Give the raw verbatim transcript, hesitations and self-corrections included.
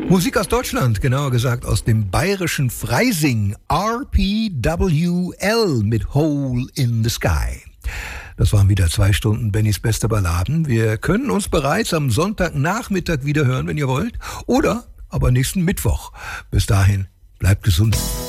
Musik aus Deutschland, genauer gesagt aus dem bayerischen Freising, R P W L mit Hole in the Sky. Das waren wieder zwei Stunden Bennys beste Balladen. Wir können uns bereits am Sonntagnachmittag wieder hören, wenn ihr wollt. Oder aber nächsten Mittwoch. Bis dahin, bleibt gesund.